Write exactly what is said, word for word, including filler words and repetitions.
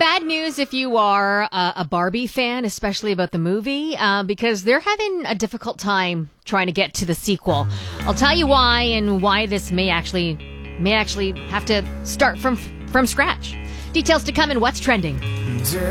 bad news if you are uh, a Barbie fan, especially about the movie, uh, because they're having a difficult time trying to get to the sequel. I'll tell you why and why this may actually may actually have to start from from scratch. Details to come in What's Trending.